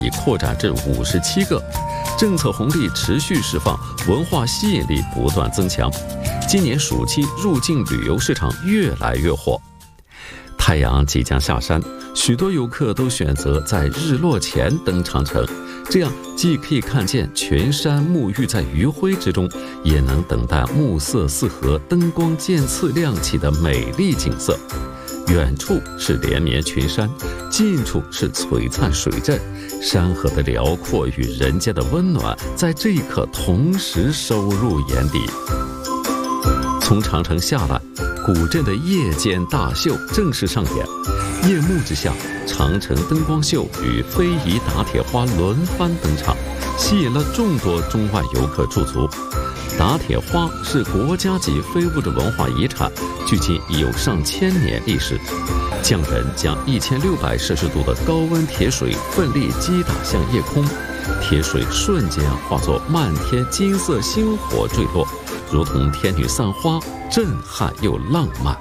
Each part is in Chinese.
已扩展至57个，政策红利持续释放，文化吸引力不断增强。今年暑期入境旅游市场越来越火。太阳即将下山，许多游客都选择在日落前登长城，这样既可以看见群山沐浴在余晖之中，也能等待暮色四合、灯光渐次亮起的美丽景色。远处是连绵群山，近处是璀璨水镇，山河的辽阔与人间的温暖在这一刻同时收入眼底。从长城下来，古镇的夜间大秀正式上演。夜幕之下，长城灯光秀与非遗打铁花轮番登场，吸引了众多中外游客驻足。打铁花是国家级非物质文化遗产，距今已有上千年历史。匠人将1600摄氏度的高温铁水奋力击打向夜空，铁水瞬间化作漫天金色星火坠落，如同天女散花，震撼又浪漫。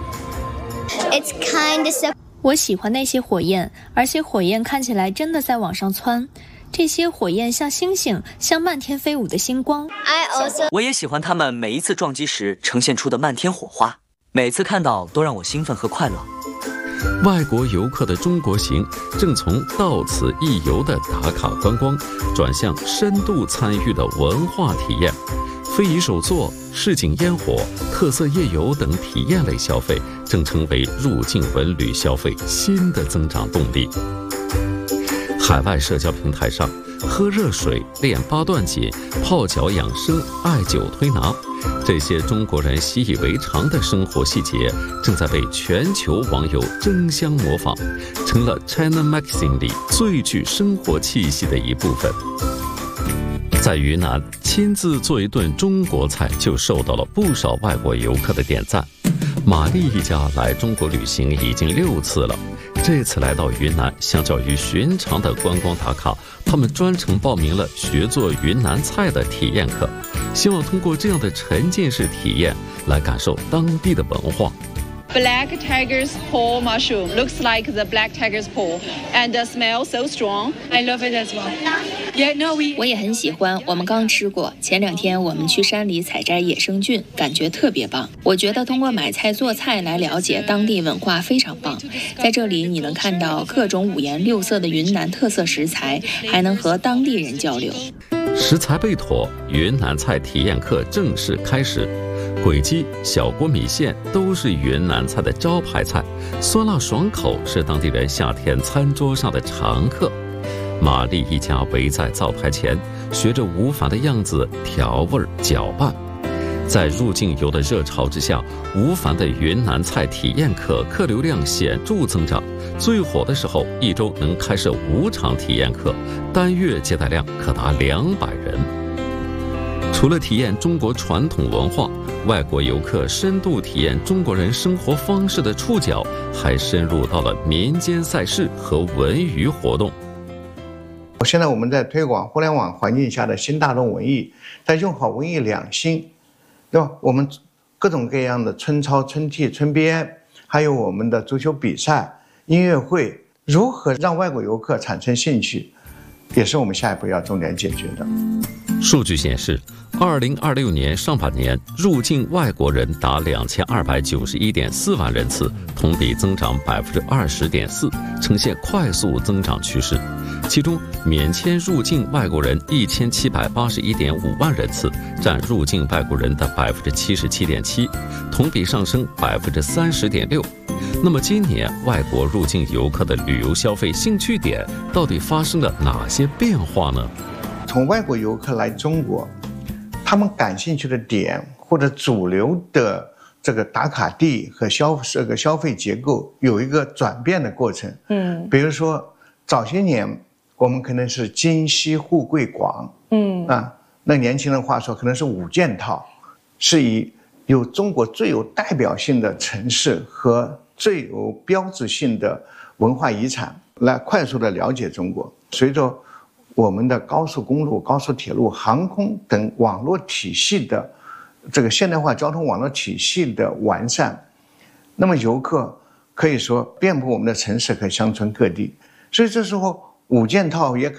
我喜欢那些火焰，而且火焰看起来真的在往上窜。这些火焰像星星，像漫天飞舞的星光。 我也喜欢它们每一次撞击时呈现出的漫天火花，每次看到都让我兴奋和快乐。 外国游客的中国行正从到此一游的打卡观光，转向深度参与的文化体验。非遗手作、市井烟火、特色夜游等体验类消费正成为入境文旅消费新的增长动力。海外社交平台上，喝热水、练八段锦、泡脚养生、艾灸推拿，这些中国人习以为常的生活细节，正在被全球网友争相模仿，成了 China Magazine 里最具生活气息的一部分。在云南，亲自做一顿中国菜就受到了不少外国游客的点赞。玛丽一家来中国旅行已经6次了，这次来到云南，相较于寻常的观光打卡，他们专程报名了学做云南菜的体验课，希望通过这样的沉浸式体验来感受当地的文化。 Black tiger's paw mushroom looks like the black tiger's paw, and the smell so strong. I love it as well. Yeah, no, 我也很喜欢，我们刚吃过。前2天我们去山里采摘野生菌，感觉特别棒。我觉得通过买菜做菜来了解当地文化非常棒。在这里你能看到各种5颜6色的云南特色食材，还能和当地人交流。 食材备妥，云南菜体验课正式开始。鬼鸡、小锅米线都是云南菜的招牌菜，酸辣爽口是当地人夏天餐桌上的常客。玛丽一家围在灶台前，学着吴凡的样子调味搅拌。在入境游的热潮之下，吴凡的云南菜体验课客流量显著增长，最火的时候1周能开设5场体验课，单月接待量可达200人。除了体验中国传统文化，外国游客深度体验中国人生活方式的触角，还深入到了民间赛事和文娱活动。 现在我们在推广互联网环境下的新大众文艺，在用好文艺2新，对吧？我们各种各样的春操、春替、春编，还有我们的足球比赛、音乐会，如何让外国游客产生兴趣，也是我们下一步要重点解决的。 数据显示，2026年上半年入境外国人达2291.4万人次，同比增长20.4%，呈现快速增长趋势。其中，免签入境外国人1781.5万人次，占入境外国人的77.7%，同比上升30.6%。那么，今年外国入境游客的旅游消费兴趣点到底发生了哪些变化呢？ 从外国游客来中国，他们感兴趣的点或者主流的这个打卡地和消费结构有一个转变的过程。比如说早些年我们可能是今西沪贵广，那年轻人话说可能是5件套，是以有中国最有代表性的城市和最有标志性的文化遗产来快速的了解中国。随着我们的高速公路、高速铁路、航空等网络体系的这个现代化交通网络体系的完善，那么游客可以说遍布我们的城市和乡村各地。所以这时候5件套也可